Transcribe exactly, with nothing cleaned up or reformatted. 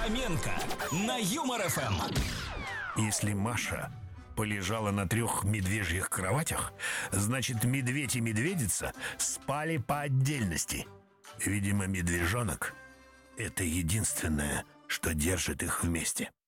Фоменко на Юмор эф эм. Если Маша полежала на трех медвежьих кроватях, значит, медведь и медведица спали по отдельности. Видимо, медвежонок — это единственное, что держит их вместе.